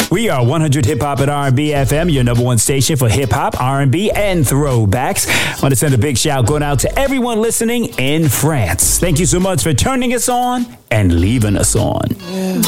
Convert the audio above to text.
We are 100 Hip Hop and R&B FM, your number one station for hip hop, R&B, and throwbacks. I want to send a big shout going out to everyone listening in France. Thank you so much for turning us on and leaving us on. Yeah.